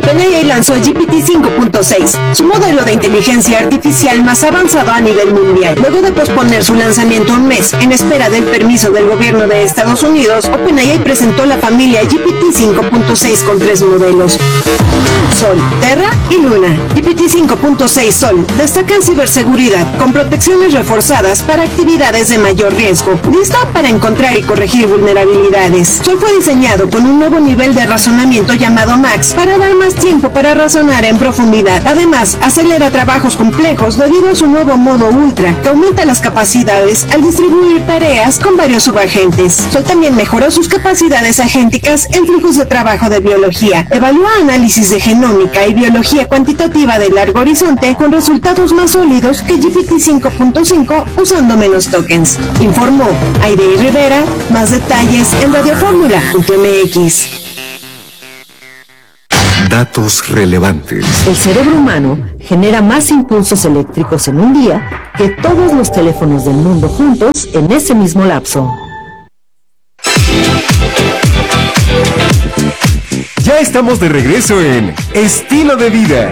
OpenAI lanzó GPT 5.6, su modelo de inteligencia artificial más avanzado a nivel mundial. Luego de posponer su lanzamiento un mes en espera del permiso del gobierno de Estados Unidos, OpenAI presentó la familia GPT 5.6 con 3 modelos: Sol, Terra y Luna. GPT 5.6 Sol destaca en ciberseguridad, con protecciones reforzadas para actividades de mayor riesgo, lista para encontrar y corregir vulnerabilidades. Sol fue diseñado con un nuevo nivel de razonamiento llamado Max para dar más tiempo para razonar en profundidad. Además, acelera trabajos complejos debido a su nuevo modo Ultra, que aumenta las capacidades al distribuir tareas con varios subagentes. Sol también mejoró sus capacidades agénticas en flujos de trabajo de biología. Evalúa análisis de genómica y biología cuantitativa de largo horizonte con resultados más sólidos que GPT 5.5 usando menos tokens. Informó Airey Rivera. Más detalles en radiofórmula.mx. Datos relevantes. El cerebro humano genera más impulsos eléctricos en un día que todos los teléfonos del mundo juntos en ese mismo lapso. Ya estamos de regreso en Estilo de Vida.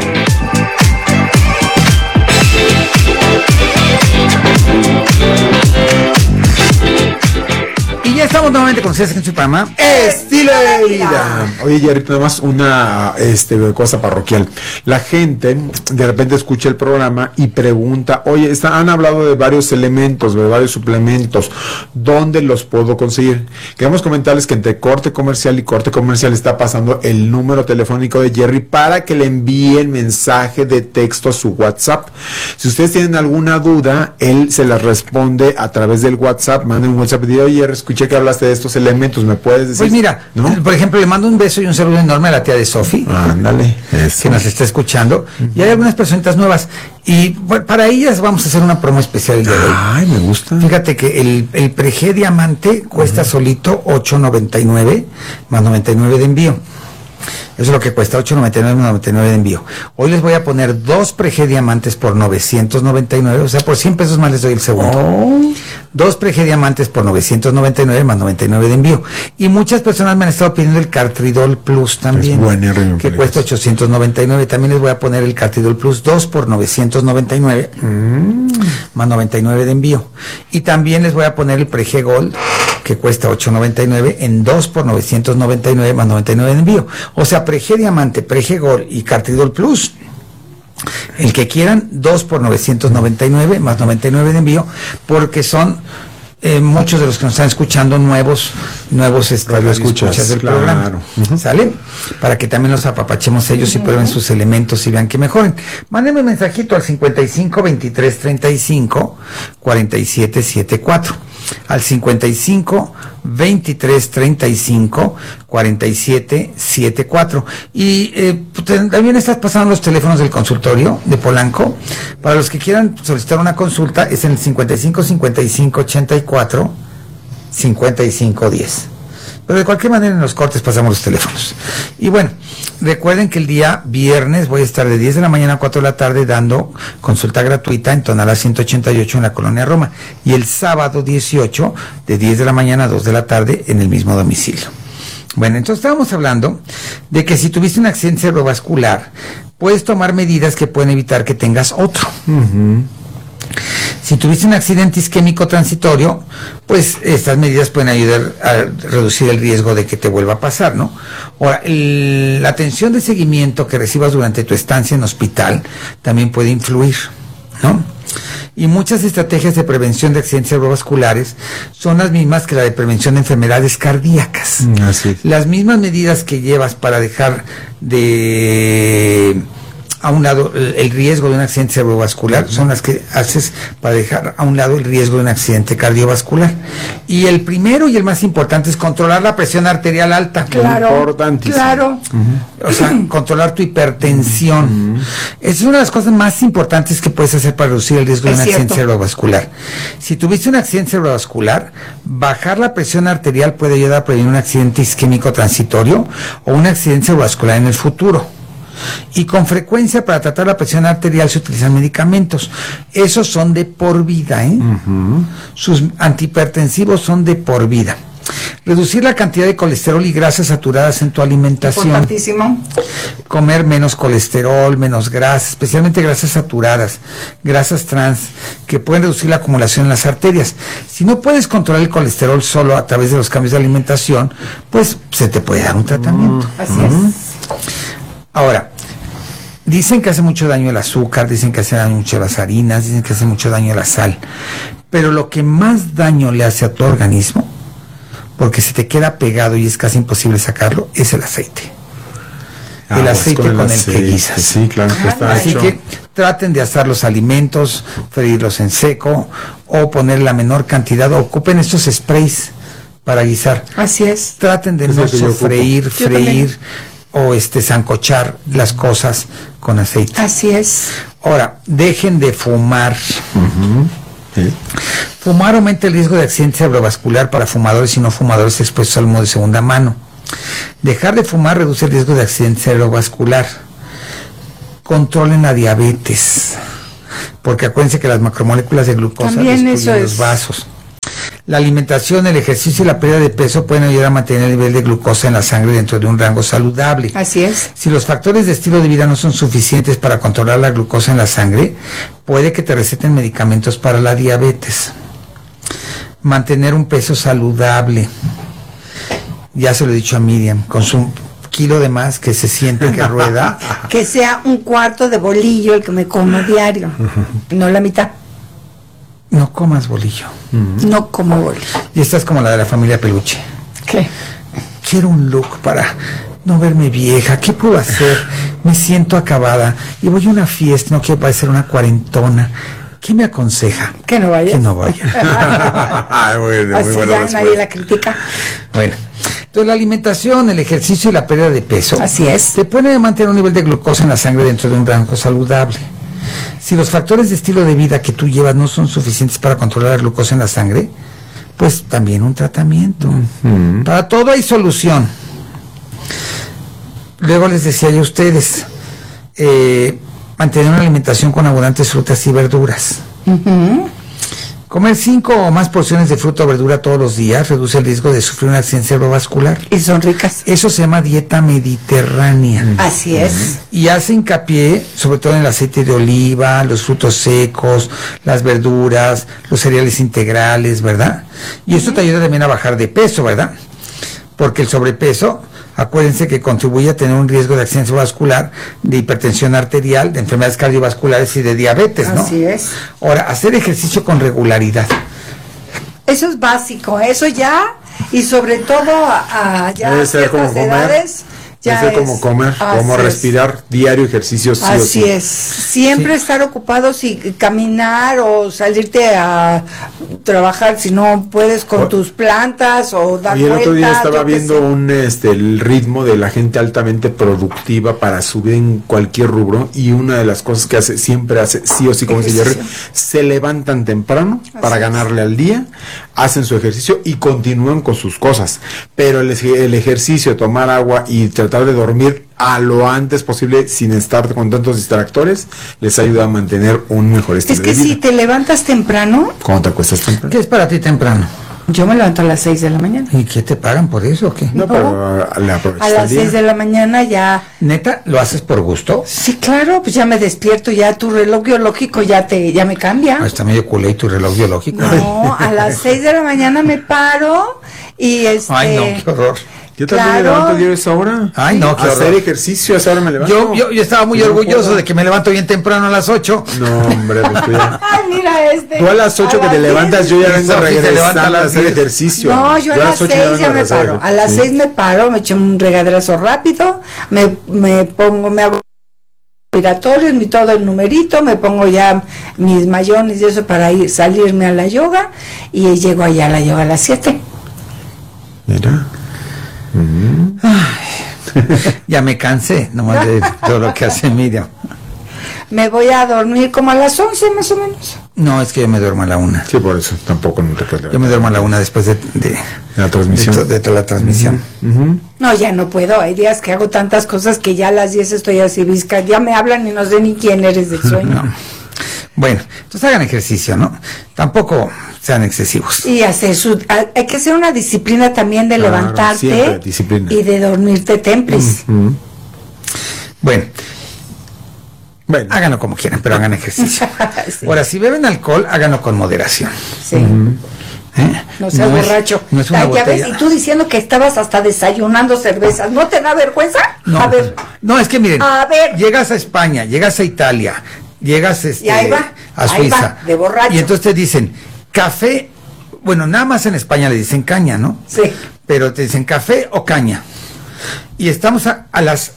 Y ya estamos nuevamente con ustedes en su programa Estilo de Vida. Oye, Jerry, nada más una cosa parroquial. La gente de repente escucha el programa y pregunta, oye, han hablado de varios elementos, de varios suplementos, ¿dónde los puedo conseguir? Queremos comentarles que entre corte comercial y corte comercial está pasando el número telefónico de Jerry para que le envíe el mensaje de texto a su WhatsApp. Si ustedes tienen alguna duda, él se las responde a través del WhatsApp. Manden un WhatsApp y digan, oye, Jerry, escuché que hablaste de estos elementos, ¿me puedes decir? Pues mira, ¿no? Por ejemplo, le mando un beso y un saludo enorme a la tía de Sofi, ándale, que nos está escuchando, y hay algunas personitas nuevas, y bueno, para ellas vamos a hacer una promo especial el día de hoy. Ay, me gusta. Fíjate que el Prege Diamante cuesta solito $8.99 más 99 de envío. Eso es lo que cuesta, $8.99 más 99 de envío. Hoy les voy a poner 2 Prege Diamantes por $999, o sea, por $100 más les doy el segundo. 2 Prege Diamantes por $999 más 99 de envío. Y muchas personas me han estado pidiendo el Cartridol Plus también, que cuesta $899. También les voy a poner el Cartridol Plus 2 por $999 más 99 de envío. Y también les voy a poner el Prege Gold, que cuesta $8.99 en 2 por $999 más 99 de envío. O sea, Prege Diamante, Prege Gold y Cartridol Plus, el que quieran, 2 por $999 más 99 de envío, porque son muchos de los que nos están escuchando nuevos escuchas del programa. ¿Sale? Para que también los apapachemos ellos y prueben sus elementos y vean que mejoren. Mándenme un mensajito al 55 23 35 47 74. Al 55 23 35 47 74. Y también estás pasando los teléfonos del consultorio de Polanco. Para los que quieran solicitar una consulta, es en el 55 55 84 55 10. Pero de cualquier manera en los cortes pasamos los teléfonos. Y bueno, recuerden que el día viernes voy a estar de 10 de la mañana a 4 de la tarde dando consulta gratuita en Tonalá 188 en la Colonia Roma. Y el sábado 18 de 10 de la mañana a 2 de la tarde en el mismo domicilio. Bueno, entonces estábamos hablando de que si tuviste un accidente cerebrovascular, puedes tomar medidas que pueden evitar que tengas otro. Si tuviste un accidente isquémico transitorio, pues estas medidas pueden ayudar a reducir el riesgo de que te vuelva a pasar, ¿no? Ahora, la atención de seguimiento que recibas durante tu estancia en hospital también puede influir, ¿no? Y muchas estrategias de prevención de accidentes cerebrovasculares son las mismas que la de prevención de enfermedades cardíacas. Así es. Las mismas medidas que llevas para dejar a un lado el riesgo de un accidente cerebrovascular son las que haces para dejar a un lado el riesgo de un accidente cardiovascular. Y el primero y el más importante es controlar la presión arterial alta. Claro, importantísimo. Claro. O sea, controlar tu hipertensión. Esa es una de las cosas más importantes que puedes hacer para reducir el riesgo de un accidente cerebrovascular. Si tuviste un accidente cerebrovascular, bajar la presión arterial puede ayudar a prevenir un accidente isquémico transitorio o un accidente cerebrovascular en el futuro. Y con frecuencia para tratar la presión arterial se utilizan medicamentos. Esos son de por vida, Sus antihipertensivos son de por vida. Reducir la cantidad de colesterol y grasas saturadas en tu alimentación. Importantísimo. Comer menos colesterol, menos grasa, especialmente grasas saturadas, grasas trans, que pueden reducir la acumulación en las arterias. Si no puedes controlar el colesterol solo a través de los cambios de alimentación, pues se te puede dar un tratamiento. Así es. Ahora, dicen que hace mucho daño el azúcar, dicen que hace daño mucho las harinas, dicen que hace mucho daño la sal, pero lo que más daño le hace a tu organismo, porque se te queda pegado y es casi imposible sacarlo, es el aceite. El aceite con el que guisas. Sí, claro, que está Así hecho. que traten de asar los alimentos, freírlos en seco o poner la menor cantidad, ocupen estos sprays para guisar. Así es. Traten de Es no lo que yo ocupo. sofreír, freír o sancochar las cosas con aceite. Así es. Ahora, dejen de fumar. Sí. Fumar aumenta el riesgo de accidente cerebrovascular para fumadores y no fumadores expuestos al humo de segunda mano. Dejar de fumar reduce el riesgo de accidente cerebrovascular. Controlen la diabetes, porque acuérdense que las macromoléculas de glucosa También destruyen eso los es. vasos. La alimentación, el ejercicio y la pérdida de peso pueden ayudar a mantener el nivel de glucosa en la sangre dentro de un rango saludable. Así es. Si los factores de estilo de vida no son suficientes para controlar la glucosa en la sangre, puede que te receten medicamentos para la diabetes. Mantener un peso saludable. Ya se lo he dicho a Miriam, con su kilo de más que se siente que rueda. Que sea un cuarto de bolillo el que me como diario. No la mitad. No comas bolillo. No como bolillo. Y esta es como la de la familia Peluche. ¿Qué? Quiero un look para no verme vieja. ¿Qué puedo hacer? Me siento acabada. Y voy a una fiesta, no quiero parecer una cuarentona. ¿Qué me aconseja? Que no vaya. Que no vaya. Ay, muy Así buena ya respuesta. nadie la critica. Bueno, entonces la alimentación, el ejercicio y la pérdida de peso. Así es. Te pueden mantener un nivel de glucosa en la sangre dentro de un rango saludable. Si los factores de estilo de vida que tú llevas no son suficientes para controlar la glucosa en la sangre, pues también un tratamiento. Para todo hay solución. Luego les decía yo a ustedes, mantener una alimentación con abundantes frutas y verduras. Comer 5 o más porciones de fruta o verdura todos los días reduce el riesgo de sufrir un accidente cerebrovascular. Y son ricas. Eso se llama dieta mediterránea. Así es. Y hace hincapié sobre todo en el aceite de oliva, los frutos secos, las verduras, los cereales integrales, ¿verdad? Y esto te ayuda también a bajar de peso, ¿verdad? Porque el sobrepeso, acuérdense que contribuye a tener un riesgo de accidente vascular, de hipertensión arterial, de enfermedades cardiovasculares y de diabetes, ¿no? Así es. Ahora, hacer ejercicio con regularidad. Eso es básico, eso ya, y sobre todo a ya Debe ser como ciertas comer. edades, ya Debe ser como es. comer, Así como es. respirar, diario ejercicio sí o Así sí. es. Siempre estar ocupados y caminar o salirte a trabajar si no puedes con tus plantas o dar Y el otro día vueltas, estaba yo qué viendo sé. el ritmo de la gente altamente productiva para subir en cualquier rubro, y una de las cosas que siempre hace, sí o sí, como dice Jerry, Ejercicio. se levantan temprano para es. ganarle al día, hacen su ejercicio y continúan con sus cosas. Pero el ejercicio, tomar agua y tratar de dormir a lo antes posible sin estar con tantos distractores, les ayuda a mantener un mejor estilo Es que de vida. si te levantas temprano, ¿Cómo te acuestas temprano? ¿Qué es para ti temprano? yo me levanto a las 6 de la mañana. ¿Y qué te pagan por eso o qué? No, pero le aprovechas A el las día. 6 de la mañana ya. ¿Neta? ¿Lo haces por gusto? Sí, claro, pues ya me despierto, ya tu reloj biológico ya me cambia. Ah, está medio culé tu reloj biológico. No, a las 6 de la mañana me paro y Ay, no, qué horror. Yo también me Claro. levanto yo a esa hora. Ay, no, qué A hacer horror. ejercicio, a esa hora me levanto. Yo estaba muy No orgulloso puedo. de que me levanto bien temprano a las 8. No, hombre, pues tú ya. Ay, mira este. Tú a las 8 que te levantas, yo ya vengo Sofi se levanta regresando a a las hacer 10. ejercicio. No, yo a las 8 6 ya vengo me regresando. paro. A las Sí. 6 me paro, me echo un regaderazo rápido, me hago respiratorios, todo el numerito, me pongo ya mis mayones y eso para salirme a la yoga y llego allá a la yoga a las 7. Mira. Ya me cansé, nomás de todo lo que hace Miriam. Me voy a dormir como a las 11 más o menos. No, es que yo me duermo a la 1. Sí, por eso tampoco no te puedes Yo me duermo a la 1 después de la transmisión. de toda la transmisión. No, ya no puedo. Hay días que hago tantas cosas que ya a las 10 estoy así visca. Ya me hablan y no sé ni quién eres del sueño. Bueno, entonces hagan ejercicio, ¿no? Tampoco sean excesivos. Y hay que hacer una disciplina también de Claro, levantarte siempre disciplina. y de dormirte temples. Bueno, Bueno, háganlo como quieran, pero hagan ejercicio. Sí. Ahora, si beben alcohol, háganlo con moderación. Sí. ¿eh? No seas borracho. No es una Ya ves, botella. y tú diciendo que estabas hasta desayunando cervezas, ¿no te da vergüenza? No, A ver, no, es que miren, A ver. llegas a España, llegas a Italia, llegas Y ahí va, a ahí Suiza, va, de borracho. y entonces te dicen café, bueno, nada más en España le dicen caña, ¿no? Sí. Pero te dicen café o caña. Y estamos a las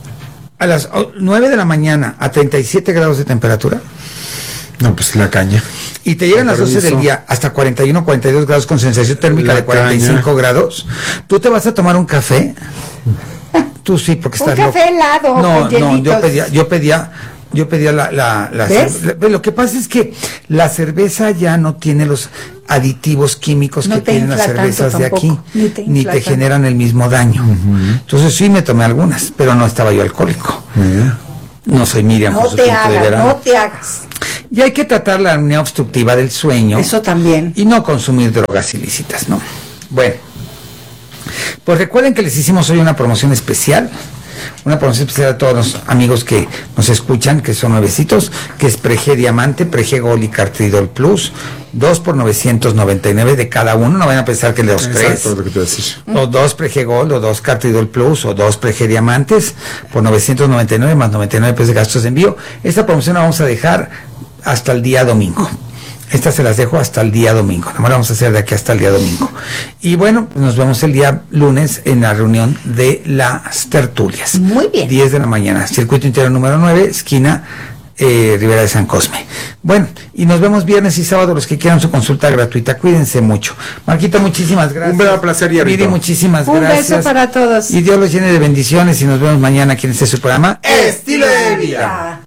9 de la mañana a 37 grados de temperatura. no, pues la caña. Y te llegan a las 12 del Permiso. día hasta 41, 42 grados con sensación térmica La de 45 caña. grados. ¿Tú te vas a tomar un café? Tú sí, porque Un estás café loco. helado, No, con no, hielitos. yo pedía la ¿Ves? lo que pasa es que la cerveza ya no tiene los aditivos químicos No que te tienen las infla tanto cervezas de aquí, tampoco, ni te ni infla te tanto. generan el mismo daño. Entonces sí me tomé algunas, pero no estaba yo alcohólico. Mira. No soy Miriam No por su te tiempo de hagas, verano. no te hagas. Y hay que tratar la apnea obstructiva del sueño. Eso también. Y no consumir drogas ilícitas, ¿no? Bueno, pues recuerden que les hicimos hoy una promoción especial a todos los amigos que nos escuchan, que son nuevecitos, que es Prege Diamante, Prege Gol y Cartridol Plus, 2 por 999 de cada uno, no vayan a pensar que los tres. Exacto, lo que te voy a decir. O 2 Prege Gold, o 2 Cartridol Plus, o 2 Prege Diamantes, por 999 más 99 pesos de gastos de envío. Esta promoción la vamos a dejar hasta el día domingo. Estas se las dejo hasta el día domingo. Nomás la vamos a hacer de aquí hasta el día domingo. Y bueno, nos vemos el día lunes en la reunión de las tertulias. Muy bien. 10 de la mañana. Circuito Interior número 9, esquina Rivera de San Cosme. Bueno, y nos vemos viernes y sábado los que quieran su consulta gratuita. Cuídense mucho. Marquita, muchísimas gracias. Un verdadero placer, Yarito. Viri, muchísimas Un gracias. beso para todos. Y Dios los llene de bendiciones y nos vemos mañana aquí en este su programa Estilo de vida.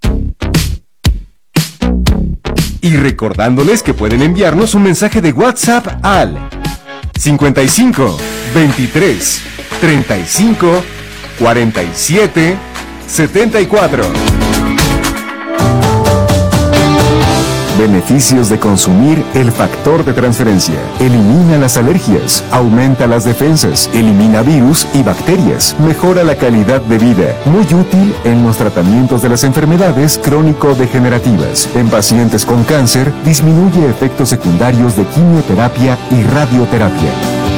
Y recordándoles que pueden enviarnos un mensaje de WhatsApp al 55 23 35 47 74. Beneficios de consumir el factor de transferencia. Elimina las alergias, aumenta las defensas, elimina virus y bacterias, mejora la calidad de vida. Muy útil en los tratamientos de las enfermedades crónico-degenerativas. En pacientes con cáncer, disminuye efectos secundarios de quimioterapia y radioterapia.